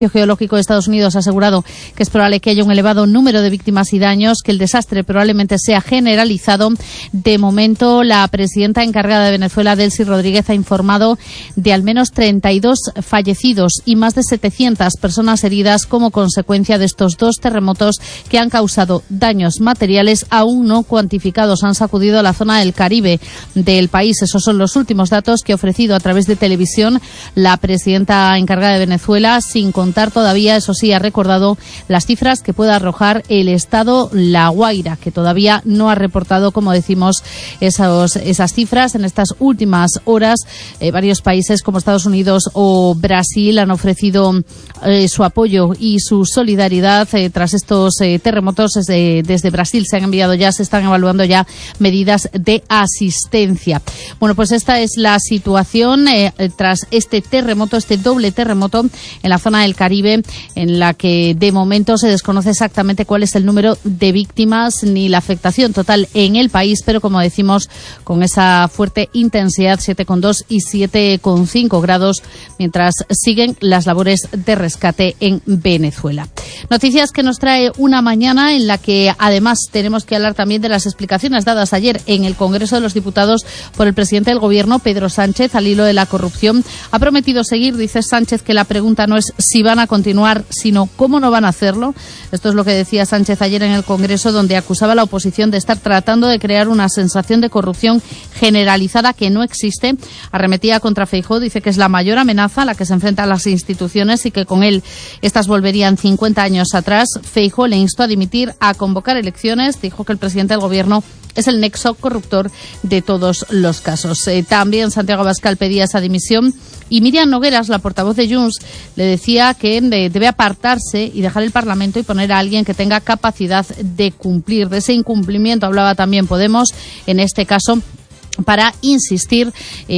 Geológico de Estados Unidos ha asegurado que es probable que haya un elevado número de víctimas y daños, que el desastre probablemente sea generalizado. De momento, la presidenta encargada de Venezuela, Delcy Rodríguez, ha informado de al menos 32 fallecidos y más de 700 personas heridas como consecuencia de estos dos terremotos que han causado daños materiales aún no cuantificados. Han sacudido a la zona del Caribe del país. Esos son los últimos datos que ha ofrecido a través de televisión la presidenta encargada de Venezuela, sin contar todavía, eso sí, ha recordado las cifras que pueda arrojar el Estado La Guaira, que todavía no ha reportado, como decimos, esas cifras. En estas últimas horas, varios países como Estados Unidos o Brasil han ofrecido su apoyo y su solidaridad tras estos terremotos. Desde Brasil se están evaluando ya medidas de asistencia. Bueno, pues esta es la situación tras este terremoto, este doble terremoto en la zona del Caribe, en la que de momento se desconoce exactamente cuál es el número de víctimas ni la afectación total en el país, pero como decimos, con esa fuerte intensidad, 7,2 y 7,5 grados, mientras siguen las labores de rescate en Venezuela. Noticias que nos trae una mañana en la que además tenemos que hablar también de las explicaciones dadas ayer en el Congreso de los Diputados por el presidente del Gobierno, Pedro Sánchez, al hilo de la corrupción. Ha prometido seguir, dice Sánchez, que la pregunta no es si van a continuar, sino cómo no van a hacerlo. Esto es lo que decía Sánchez ayer en el Congreso, donde acusaba a la oposición de estar tratando de crear una sensación de corrupción generalizada que no existe. Arremetía contra Feijóo, dice que es la mayor amenaza a la que se enfrentan las instituciones y que con él estas volverían 50 años atrás. Feijóo le instó a dimitir, a convocar elecciones. Dijo que el presidente del Gobierno es el nexo corruptor de todos los casos. También Santiago Abascal pedía esa dimisión y Míriam Nogueras, la portavoz de Junts, le decía que debe apartarse y dejar el Parlamento y poner a alguien que tenga capacidad de cumplir. De ese incumplimiento hablaba también Podemos, en este caso, para insistir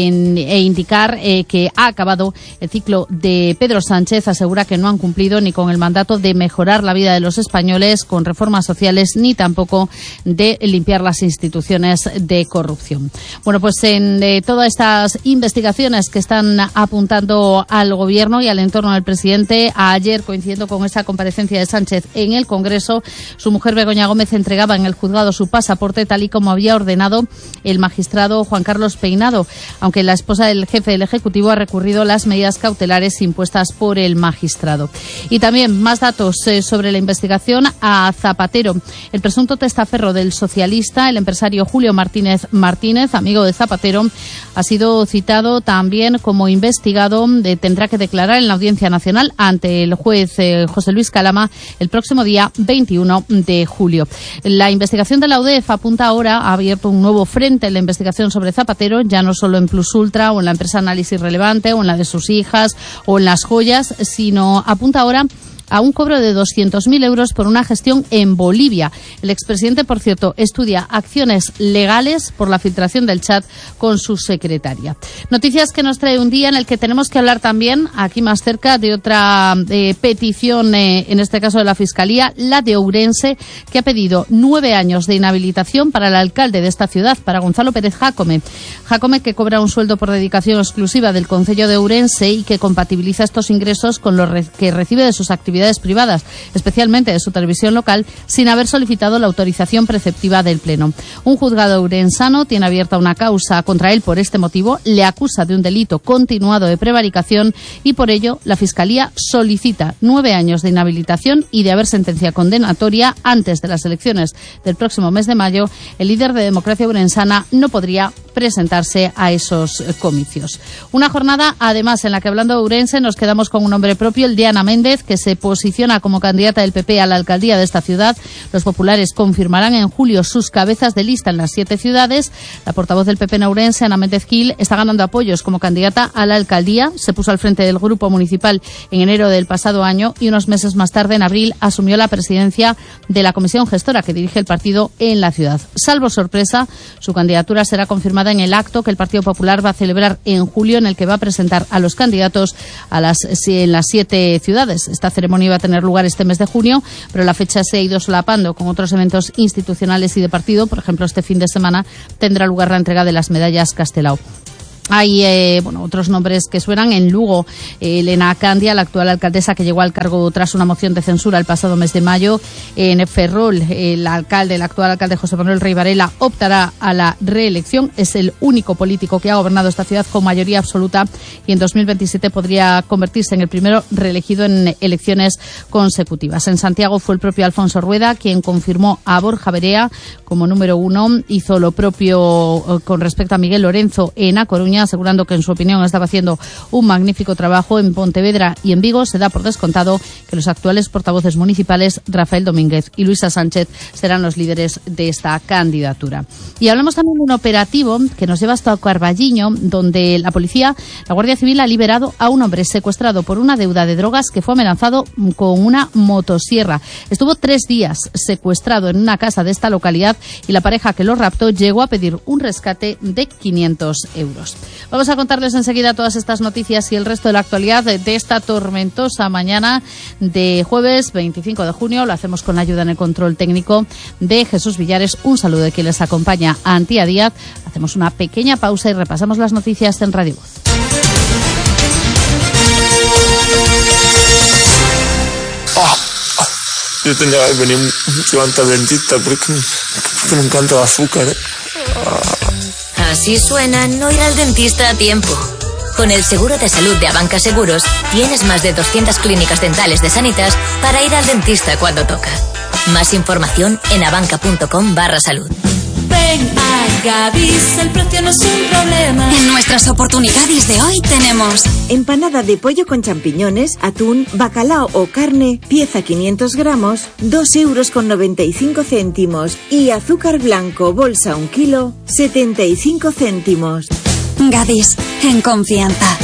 e indicar que ha acabado el ciclo de Pedro Sánchez. Asegura que no han cumplido ni con el mandato de mejorar la vida de los españoles con reformas sociales, ni tampoco de limpiar las instituciones de corrupción. Bueno, pues en todas estas investigaciones que están apuntando al Gobierno y al entorno del presidente, ayer, coincidiendo con esa comparecencia de Sánchez en el Congreso, su mujer Begoña Gómez entregaba en el juzgado su pasaporte tal y como había ordenado el magistrado Juan Carlos Peinado, aunque la esposa del jefe del Ejecutivo ha recurrido las medidas cautelares impuestas por el magistrado. Y también más datos sobre la investigación a Zapatero. El presunto testaferro del socialista, el empresario Julio Martínez, amigo de Zapatero, ha sido citado también como investigado. Tendrá que declarar en la Audiencia Nacional ante el juez José Luis Calama el próximo día 21 de julio. La investigación de la UDEF apunta ahora, ha abierto un nuevo frente en la investigación sobre Zapatero, ya no solo en Plus Ultra o en la empresa Análisis Relevante o en la de sus hijas o en las joyas, sino apunta ahora a un cobro de 200.000 euros por una gestión en Bolivia. El expresidente, por cierto, estudia acciones legales por la filtración del chat con su secretaria. Noticias que nos trae un día en el que tenemos que hablar también, aquí más cerca, de otra petición, en este caso de la Fiscalía, la de Ourense, que ha pedido 9 años de inhabilitación para el alcalde de esta ciudad, para Gonzalo Pérez Jácome. Jácome, que cobra un sueldo por dedicación exclusiva del concello de Ourense y que compatibiliza estos ingresos con los que recibe de sus actividades privadas, especialmente de su televisión local, sin haber solicitado la autorización preceptiva del Pleno. Un juzgado ourensano tiene abierta una causa contra él por este motivo, le acusa de un delito continuado de prevaricación y por ello la Fiscalía solicita 9 años de inhabilitación y de haber sentencia condenatoria antes de las elecciones del próximo mes de mayo. El líder de Democracia Ourensana no podría presentarse a esos comicios. Una jornada, además, en la que, hablando de Ourense, nos quedamos con un nombre propio, el de Ana Méndez, que se posiciona como candidata del PP a la alcaldía de esta ciudad. Los populares confirmarán en julio sus cabezas de lista en las 7 ciudades. La portavoz del PP en Ourense, Ana Méndez Gil, está ganando apoyos como candidata a la alcaldía. Se puso al frente del grupo municipal en enero del pasado año y unos meses más tarde, en abril, asumió la presidencia de la comisión gestora que dirige el partido en la ciudad. Salvo sorpresa, su candidatura será confirmada en el acto que el Partido Popular va a celebrar en julio, en el que va a presentar a los candidatos en las 7 ciudades. Esta ceremonia iba a tener lugar este mes de junio, pero la fecha se ha ido solapando con otros eventos institucionales y de partido. Por ejemplo, este fin de semana tendrá lugar la entrega de las medallas Castelao. Hay otros nombres que suenan. En Lugo, Elena Candia, la actual alcaldesa que llegó al cargo tras una moción de censura el pasado mes de mayo. En Ferrol, el actual alcalde José Manuel Rey Varela optará a la reelección. Es el único político que ha gobernado esta ciudad con mayoría absoluta y en 2027 podría convertirse en el primero reelegido en elecciones consecutivas. En Santiago fue el propio Alfonso Rueda quien confirmó a Borja Verea como número 1. Hizo lo propio con respecto a Miguel Lorenzo en A Coruña, asegurando que en su opinión estaba haciendo un magnífico trabajo. En Pontevedra y en Vigo se da por descontado que los actuales portavoces municipales Rafael Domínguez y Luisa Sánchez serán los líderes de esta candidatura. Y hablamos también de un operativo que nos lleva hasta Carballiño, donde la Guardia Civil ha liberado a un hombre secuestrado por una deuda de drogas que fue amenazado con una motosierra. Estuvo 3 días secuestrado en una casa de esta localidad y la pareja que lo raptó llegó a pedir un rescate de 500 euros. Vamos a contarles enseguida todas estas noticias y el resto de la actualidad de esta tormentosa mañana de jueves 25 de junio. Lo hacemos con la ayuda en el control técnico de Jesús Villares. Un saludo de quien les acompaña, Antía Díaz. Hacemos una pequeña pausa y repasamos las noticias en Radio Voz. Yo tenía que venir antes al dentista porque me encanta el azúcar. Así suena no ir al dentista a tiempo. Con el seguro de salud de Abanca Seguros tienes más de 200 clínicas dentales de Sanitas para ir al dentista cuando toca. Más información en abanca.com/salud. Ven a Gadis, el precio no es un problema. En nuestras oportunidades de hoy tenemos empanada de pollo con champiñones, atún, bacalao o carne, pieza 500 gramos, 2,95 €, y azúcar blanco, bolsa 1 kilo, 75 céntimos. Gadis, en confianza.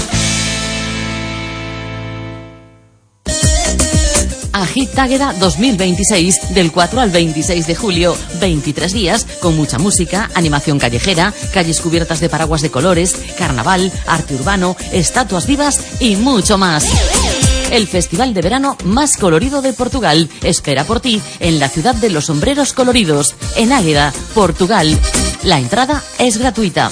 Agit Águeda 2026, del 4 al 26 de julio, 23 días, con mucha música, animación callejera, calles cubiertas de paraguas de colores, carnaval, arte urbano, estatuas vivas y mucho más. El festival de verano más colorido de Portugal espera por ti en la ciudad de los sombreros coloridos, en Águeda, Portugal. La entrada es gratuita.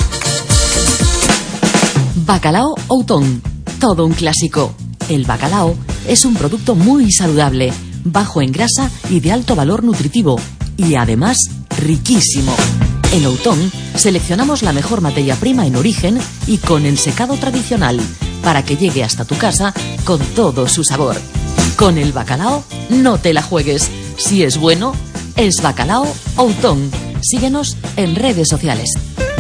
Bacalao Outón, todo un clásico. El bacalao es un producto muy saludable, bajo en grasa y de alto valor nutritivo, y además riquísimo. En Outón seleccionamos la mejor materia prima en origen y con ensecado tradicional, para que llegue hasta tu casa con todo su sabor. Con el bacalao no te la juegues. Si es bueno, es Bacalao Outón. Síguenos en redes sociales.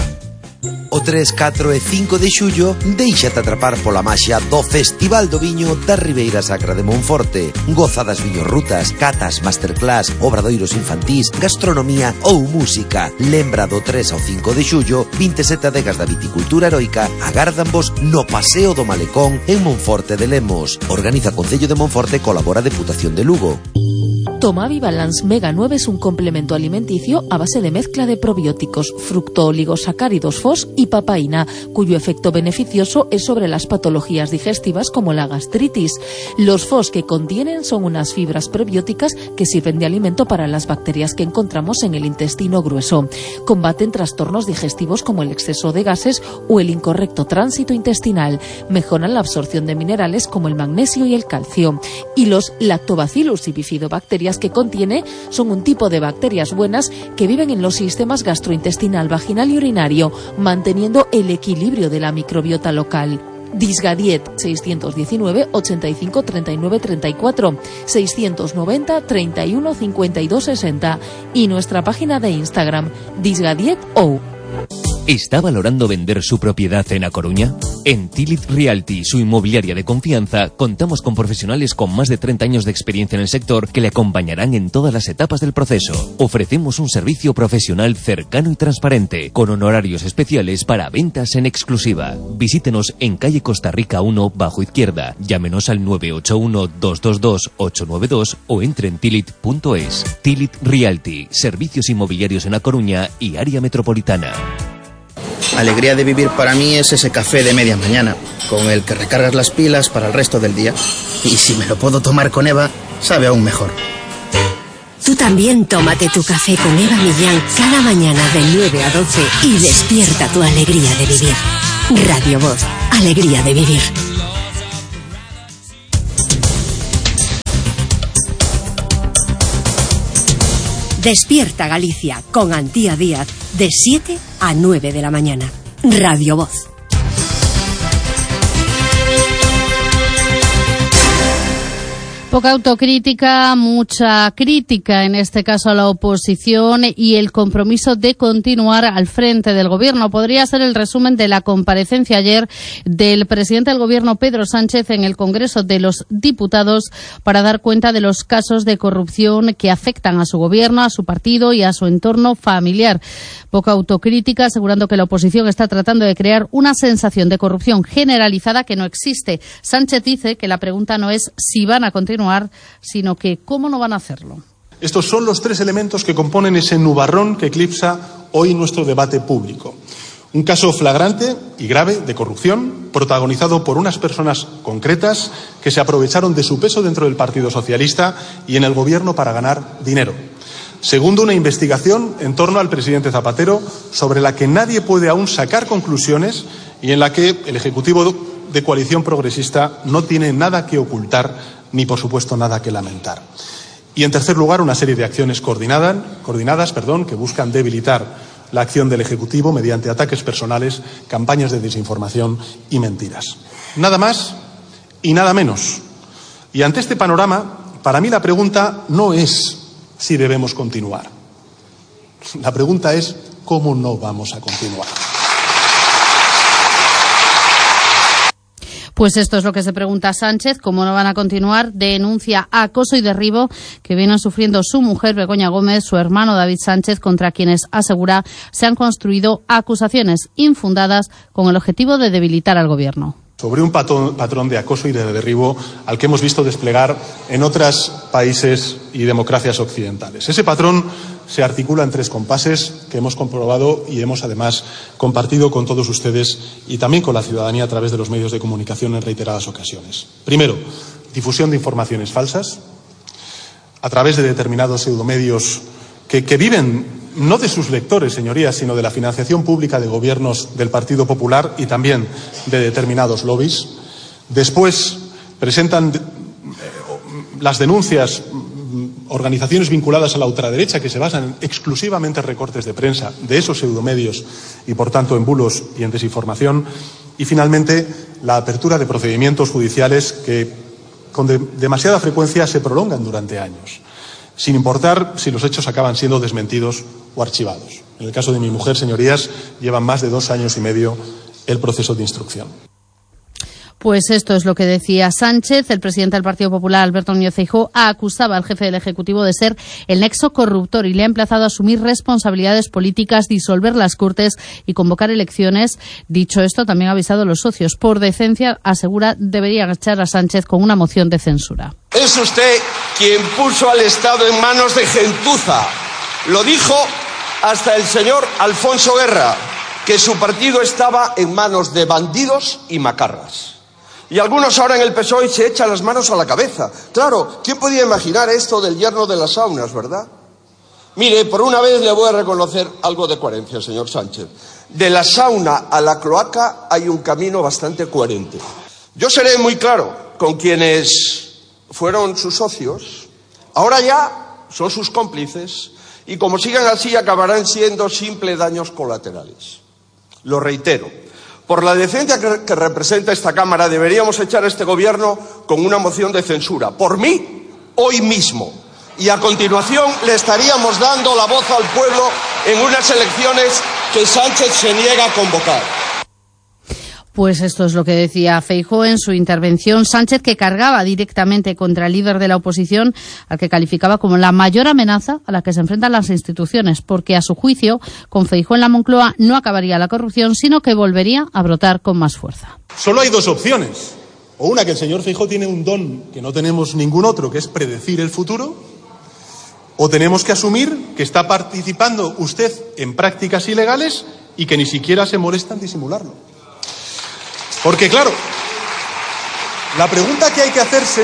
O 3, 4 e 5 de xullo, déixate atrapar pola maxia do Festival do Viño da Ribeira Sacra de Monforte. Goza das viñorrutas, catas, masterclass, obradoiros infantís, gastronomía ou música. Lembra do 3 ao 5 de xullo, 27 adegas da viticultura heroica agárdanvos no Paseo do Malecón en Monforte de Lemos. Organiza Concello de Monforte, colabora Deputación de Lugo. Tomavi Balance Mega 9 es un complemento alimenticio a base de mezcla de probióticos, fructooligosacáridos FOS y papaína, cuyo efecto beneficioso es sobre las patologías digestivas como la gastritis. Los FOS que contienen son unas fibras prebióticas que sirven de alimento para las bacterias que encontramos en el intestino grueso. Combaten trastornos digestivos como el exceso de gases o el incorrecto tránsito intestinal. Mejoran la absorción de minerales como el magnesio y el calcio. Y los Lactobacillus y bifidobacterias que contiene son un tipo de bacterias buenas que viven en los sistemas gastrointestinal, vaginal y urinario, manteniendo el equilibrio de la microbiota local. Disgadiet 619 85 39 34 690 31 52 60 y nuestra página de Instagram disgadiet.ou. ¿Está valorando vender su propiedad en A Coruña? En Tilit Realty, su inmobiliaria de confianza, contamos con profesionales con más de 30 años de experiencia en el sector que le acompañarán en todas las etapas del proceso. Ofrecemos un servicio profesional cercano y transparente, con honorarios especiales para ventas en exclusiva. Visítenos en calle Costa Rica 1, bajo izquierda. Llámenos al 981-222-892 o entre en tilit.es. Tilit Realty, servicios inmobiliarios en A Coruña y área metropolitana. Alegría de vivir para mí es ese café de media mañana, con el que recargas las pilas para el resto del día. Y si me lo puedo tomar con Eva, sabe aún mejor. Tú también tómate tu café con Eva Millán cada mañana de 9 a 12 y despierta tu alegría de vivir. Radio Voz, alegría de vivir. Despierta Galicia con Antía Díaz de 7 a 9 de la mañana. Radio Voz. Poca autocrítica, mucha crítica, en este caso a la oposición, y el compromiso de continuar al frente del Gobierno. Podría ser el resumen de la comparecencia ayer del presidente del Gobierno, Pedro Sánchez, en el Congreso de los Diputados para dar cuenta de los casos de corrupción que afectan a su Gobierno, a su partido y a su entorno familiar. Poca autocrítica, asegurando que la oposición está tratando de crear una sensación de corrupción generalizada que no existe. Sánchez dice que la pregunta no es si van a continuar, sino que cómo no van a hacerlo. Estos son los tres elementos que componen ese nubarrón que eclipsa hoy nuestro debate público. Un caso flagrante y grave de corrupción, protagonizado por unas personas concretas que se aprovecharon de su peso dentro del Partido Socialista y en el Gobierno para ganar dinero. Segundo, una investigación en torno al presidente Zapatero sobre la que nadie puede aún sacar conclusiones y en la que el Ejecutivo de coalición progresista no tiene nada que ocultar ni, por supuesto, nada que lamentar. Y, en tercer lugar, una serie de acciones coordinadas, que buscan debilitar la acción del Ejecutivo mediante ataques personales, campañas de desinformación y mentiras. Nada más y nada menos. Y ante este panorama, para mí la pregunta no es si debemos continuar. La pregunta es cómo no vamos a continuar. Pues esto es lo que se pregunta Sánchez, cómo no van a continuar. Denuncia acoso y derribo que vienen sufriendo su mujer, Begoña Gómez, su hermano David Sánchez, contra quienes, asegura, se han construido acusaciones infundadas con el objetivo de debilitar al Gobierno. Sobre un patrón de acoso y de derribo al que hemos visto desplegar en otros países y democracias occidentales. Ese patrón se articula en tres compases que hemos comprobado y hemos además compartido con todos ustedes y también con la ciudadanía a través de los medios de comunicación en reiteradas ocasiones. Primero, difusión de informaciones falsas a través de determinados pseudomedios que viven no de sus lectores, señorías, sino de la financiación pública de gobiernos del Partido Popular y también de determinados lobbies. Después presentan las denuncias organizaciones vinculadas a la ultraderecha que se basan exclusivamente en recortes de prensa de esos pseudomedios y, por tanto, en bulos y en desinformación. Y, finalmente, la apertura de procedimientos judiciales que, con demasiada frecuencia, se prolongan durante años, sin importar si los hechos acaban siendo desmentidos o archivados. En el caso de mi mujer, señorías, llevan más de 2 años y medio el proceso de instrucción. Pues esto es lo que decía Sánchez. El presidente del Partido Popular, Alberto Núñez Feijóo, acusaba al jefe del Ejecutivo de ser el nexo corruptor y le ha emplazado a asumir responsabilidades políticas, disolver las Cortes y convocar elecciones. Dicho esto, también ha avisado a los socios. Por decencia, asegura, deberían echar a Sánchez con una moción de censura. Es usted quien puso al Estado en manos de gentuza. Lo dijo hasta el señor Alfonso Guerra, que su partido estaba en manos de bandidos y macarras. Y algunos ahora en el PSOE se echan las manos a la cabeza. Claro, ¿quién podía imaginar esto del yerno de las saunas, verdad? Mire, por una vez le voy a reconocer algo de coherencia, señor Sánchez. De la sauna a la cloaca hay un camino bastante coherente. Yo seré muy claro con quienes fueron sus socios. Ahora ya son sus cómplices y como sigan así acabarán siendo simples daños colaterales. Lo reitero. Por la decencia que representa esta Cámara, deberíamos echar a este Gobierno con una moción de censura. Por mí, hoy mismo. Y a continuación le estaríamos dando la voz al pueblo en unas elecciones que Sánchez se niega a convocar. Pues esto es lo que decía Feijóo en su intervención. Sánchez, que cargaba directamente contra el líder de la oposición, al que calificaba como la mayor amenaza a la que se enfrentan las instituciones, porque a su juicio, con Feijóo en la Moncloa no acabaría la corrupción, sino que volvería a brotar con más fuerza. Solo hay dos opciones. O una, que el señor Feijóo tiene un don que no tenemos ningún otro, que es predecir el futuro, o tenemos que asumir que está participando usted en prácticas ilegales y que ni siquiera se molesta en disimularlo. Porque, claro, la pregunta que hay que hacerse,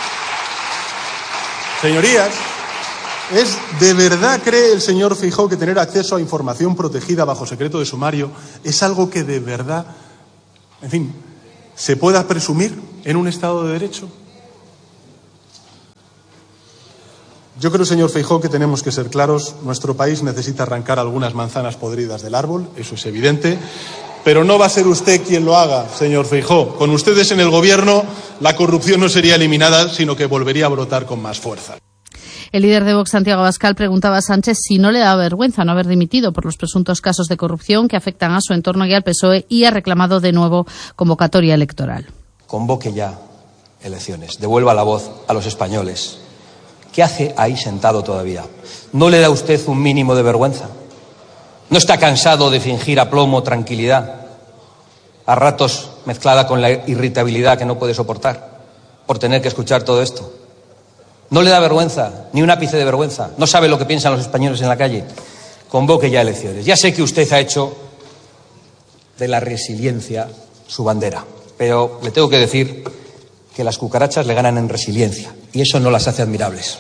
señorías, es: ¿de verdad cree el señor Feijóo que tener acceso a información protegida bajo secreto de sumario es algo que de verdad En fin, ¿se pueda presumir en un Estado de Derecho? Yo creo, señor Feijóo, que tenemos que ser claros. Nuestro país necesita arrancar algunas manzanas podridas del árbol, eso es evidente, pero no va a ser usted quien lo haga, señor Feijóo. Con ustedes en el gobierno, la corrupción no sería eliminada, sino que volvería a brotar con más fuerza. El líder de Vox, Santiago Abascal, preguntaba a Sánchez si no le da vergüenza no haber dimitido por los presuntos casos de corrupción que afectan a su entorno y al PSOE, y ha reclamado de nuevo convocatoria electoral. Convoque ya elecciones, devuelva la voz a los españoles. ¿Qué hace ahí sentado todavía? ¿No le da a usted un mínimo de vergüenza? ¿No está cansado de fingir aplomo, tranquilidad, a ratos mezclada con la irritabilidad que no puede soportar por tener que escuchar todo esto? ¿No le da vergüenza, ni un ápice de vergüenza? ¿No sabe lo que piensan los españoles en la calle? Convoque ya elecciones. Ya sé que usted ha hecho de la resiliencia su bandera, pero le tengo que decir que las cucarachas le ganan en resiliencia, y eso no las hace admirables.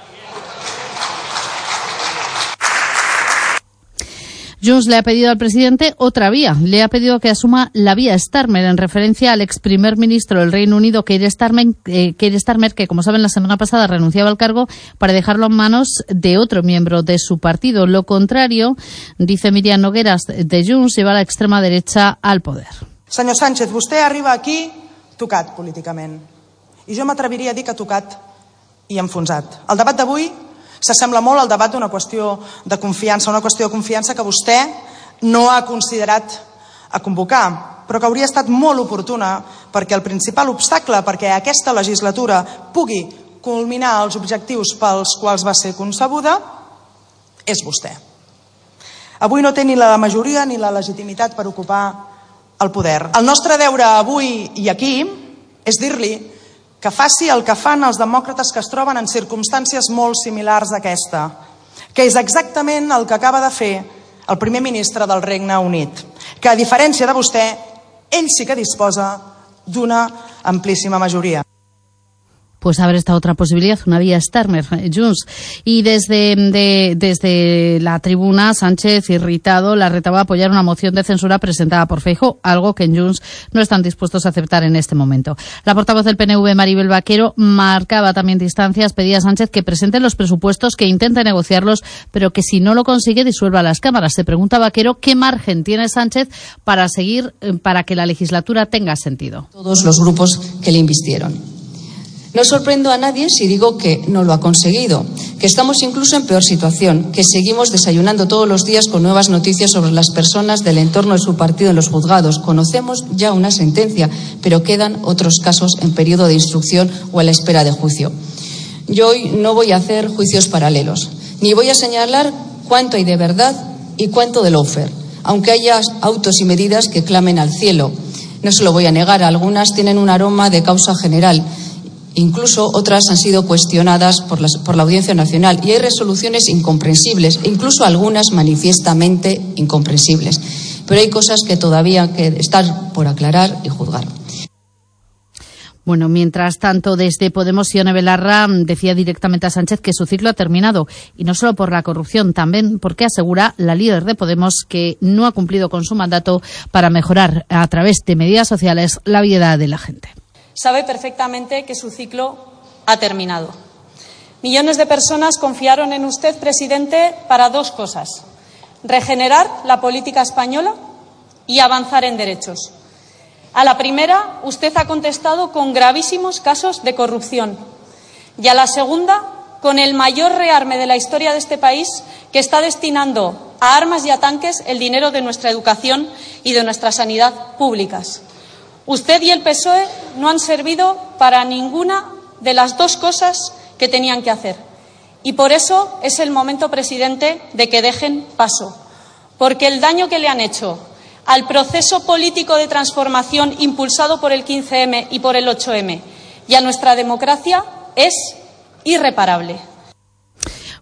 Junts le ha pedido al presidente otra vía. Le ha pedido que asuma la vía Starmer, en referencia al ex primer ministro del Reino Unido, Keir Starmer, que, como saben, la semana pasada renunciaba al cargo para dejarlo en manos de otro miembro de su partido. Lo contrario, dice Míriam Nogueras de Junts, lleva a la extrema derecha al poder. Senyor Sánchez, vostè arriba aquí tocat políticament. I jo m'atreviria a dir que tocat i enfonsat. El debat d'avui s'assembla molt al debat d'una qüestió de confiança, una qüestió de confiança que vostè no ha considerat a convocar, però que hauria estat molt oportuna perquè el principal obstacle perquè aquesta legislatura pugui culminar els objectius pels quals va ser concebuda és vostè. Avui no té ni la majoria ni la legitimitat per ocupar el poder. El nostre deure avui i aquí és dir-li que faci el que fan els demòcrates que es troben en circumstàncies molt similars a aquesta, que és exactament el que acaba de fer el primer ministre del Regne Unit, que, a diferència de vostè, ell sí que disposa d'una amplíssima majoria. Pues abre esta otra posibilidad, una vía Starmer, Junts. Y desde la tribuna, Sánchez, irritado, la retaba a apoyar una moción de censura presentada por Feijóo, algo que en Junts no están dispuestos a aceptar en este momento. La portavoz del PNV, Maribel Vaquero, marcaba también distancias, pedía a Sánchez que presente los presupuestos, que intente negociarlos, pero que si no lo consigue disuelva las cámaras. Se pregunta Vaquero qué margen tiene Sánchez para seguir, para que la legislatura tenga sentido. Todos los grupos que le invistieron. No sorprendo a nadie si digo que no lo ha conseguido, que estamos incluso en peor situación, que seguimos desayunando todos los días con nuevas noticias sobre las personas del entorno de su partido en los juzgados. Conocemos ya una sentencia, pero quedan otros casos en periodo de instrucción o a la espera de juicio. Yo hoy no voy a hacer juicios paralelos, ni voy a señalar cuánto hay de verdad y cuánto de lawfare, aunque haya autos y medidas que clamen al cielo. No se lo voy a negar, algunas tienen un aroma de causa general. Incluso otras han sido cuestionadas por la Audiencia Nacional y hay resoluciones incomprensibles, incluso algunas manifiestamente incomprensibles. Pero hay cosas que todavía que están por aclarar y juzgar. Bueno, mientras tanto, desde Podemos, Ione Belarra decía directamente a Sánchez que su ciclo ha terminado, y no solo por la corrupción, también porque asegura la líder de Podemos que no ha cumplido con su mandato para mejorar a través de medidas sociales la vida de la gente. Sabe perfectamente que su ciclo ha terminado. Millones de personas confiaron en usted, presidente, para dos cosas: regenerar la política española y avanzar en derechos. A la primera, usted ha contestado con gravísimos casos de corrupción, y a la segunda, con el mayor rearme de la historia de este país, que está destinando a armas y a tanques el dinero de nuestra educación y de nuestra sanidad públicas. Usted y el PSOE no han servido para ninguna de las dos cosas que tenían que hacer. Y por eso es el momento, presidente, de que dejen paso. Porque el daño que le han hecho al proceso político de transformación impulsado por el 15M y por el 8M y a nuestra democracia es irreparable.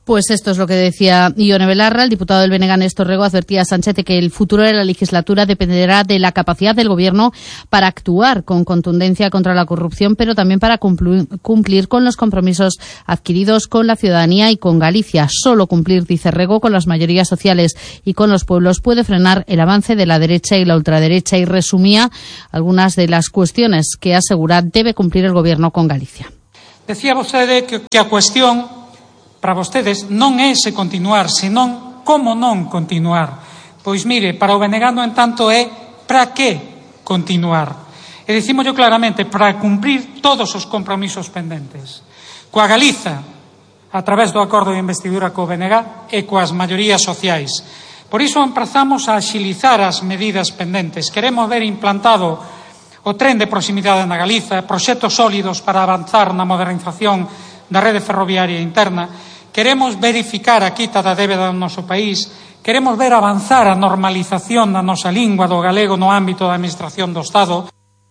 Pues esto es lo que decía Ione Belarra. El diputado del BNG, Néstor Rego, advertía a Sánchez de que el futuro de la legislatura dependerá de la capacidad del Gobierno para actuar con contundencia contra la corrupción, pero también para cumplir con los compromisos adquiridos con la ciudadanía y con Galicia. Solo cumplir, dice Rego, con las mayorías sociales y con los pueblos puede frenar el avance de la derecha y la ultraderecha, y resumía algunas de las cuestiones que asegura debe cumplir el Gobierno con Galicia. Decía vostede que a cuestión para vostedes non é se continuar, senón como non continuar. Pois mire, para o BNG, no entanto, é para que continuar. E dicímoslo claramente, para cumprir todos os compromisos pendentes. Coa Galiza, a través do acordo de investidura co BNG e coas maiorías sociais. Por iso emprazamos a axilizar as medidas pendentes. Queremos ver implantado o tren de proximidade na Galiza, proxectos sólidos para avanzar na modernización da rede ferroviaria interna. Queremos verificar a quita da débeda do noso país. Queremos ver avanzar a normalización da nosa lingua do galego no ámbito da administración do Estado.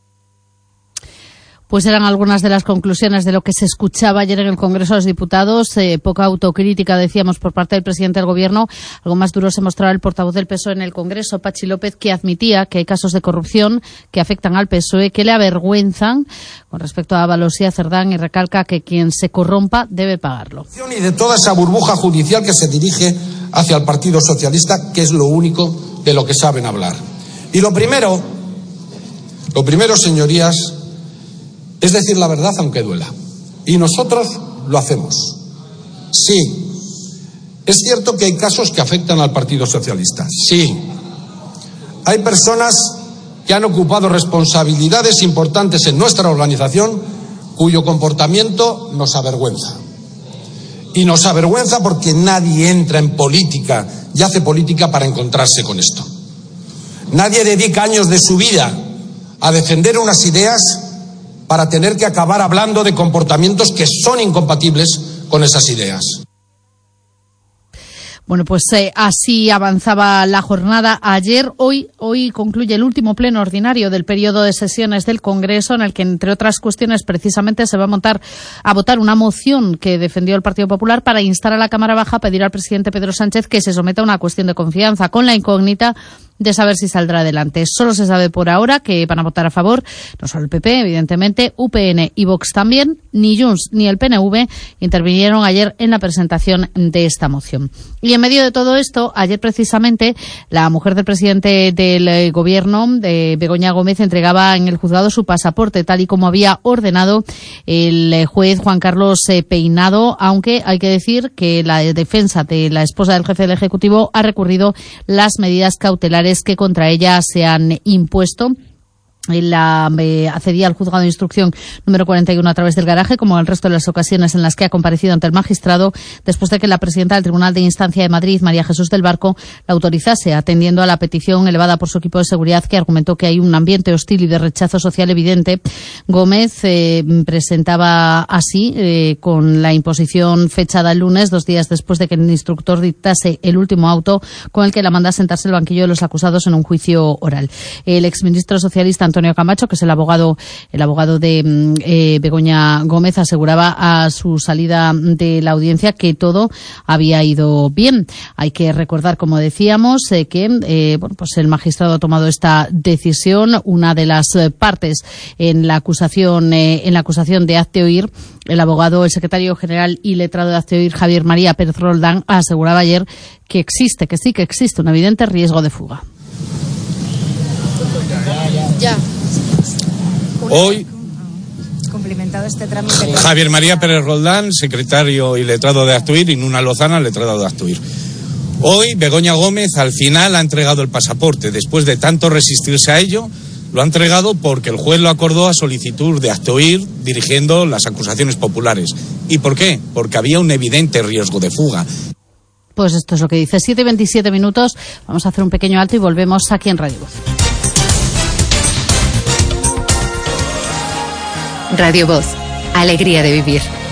Pues eran algunas de las conclusiones de lo que se escuchaba ayer en el Congreso de los Diputados. Poca autocrítica, decíamos, por parte del presidente del Gobierno. Algo más duro se mostraba el portavoz del PSOE en el Congreso, Pachi López, que admitía que hay casos de corrupción que afectan al PSOE, que le avergüenzan con respecto a Ábalos y a Cerdán, y recalca que quien se corrompa debe pagarlo. Y de toda esa burbuja judicial que se dirige hacia el Partido Socialista, que es lo único de lo que saben hablar. Y lo primero, señorías, es decir la verdad aunque duela. Y nosotros lo hacemos. Sí. Es cierto que hay casos que afectan al Partido Socialista. Sí. Hay personas que han ocupado responsabilidades importantes en nuestra organización cuyo comportamiento nos avergüenza. Y nos avergüenza porque nadie entra en política y hace política para encontrarse con esto. Nadie dedica años de su vida a defender unas ideas para tener que acabar hablando de comportamientos que son incompatibles con esas ideas. Bueno, pues así avanzaba la jornada ayer. Hoy concluye el último pleno ordinario del periodo de sesiones del Congreso, en el que, entre otras cuestiones, precisamente se va a votar una moción que defendió el Partido Popular para instar a la Cámara Baja a pedir al presidente Pedro Sánchez que se someta a una cuestión de confianza, con la incógnita de saber si saldrá adelante. Solo se sabe por ahora que van a votar a favor, no solo el PP, evidentemente, UPN y Vox también. Ni Junts ni el PNV intervinieron ayer en la presentación de esta moción. Y en medio de todo esto, ayer precisamente, la mujer del presidente del Gobierno, de Begoña Gómez, entregaba en el juzgado su pasaporte, tal y como había ordenado el juez Juan Carlos Peinado, aunque hay que decir que la defensa de la esposa del jefe del Ejecutivo ha recurrido las medidas cautelares que contra ella se han impuesto. Accedía al juzgado de instrucción número 41 a través del garaje, como el resto de las ocasiones en las que ha comparecido ante el magistrado, después de que la presidenta del Tribunal de Instancia de Madrid, María Jesús del Barco, la autorizase, atendiendo a la petición elevada por su equipo de seguridad, que argumentó que hay un ambiente hostil y de rechazo social evidente. Gómez presentaba así, con la imposición fechada el lunes, 2 días después de que el instructor dictase el último auto con el que la manda a sentarse el banquillo de los acusados en un juicio oral. El exministro socialista Antonio Camacho, que es el abogado de Begoña Gómez, aseguraba a su salida de la audiencia que todo había ido bien. Hay que recordar, como decíamos, que pues el magistrado ha tomado esta decisión. Una de las partes en la acusación de hazte oír, el abogado, el secretario general y letrado de hazte oír, Javier María Pérez Roldán, aseguraba ayer que sí que existe un evidente riesgo de fuga. Ya. Hoy, complementado este trámite, Javier María Pérez Roldán, secretario y letrado de Aztuir, y Nuna Lozana, letrado de Aztuir. Hoy, Begoña Gómez al final ha entregado el pasaporte. Después de tanto resistirse a ello, lo ha entregado porque el juez lo acordó a solicitud de Aztuir, dirigiendo las acusaciones populares. ¿Y por qué? Porque había un evidente riesgo de fuga. Pues esto es lo que dice. 7:27. Vamos a hacer un pequeño alto y volvemos aquí en Radio Voz. Radio Voz, alegría de vivir.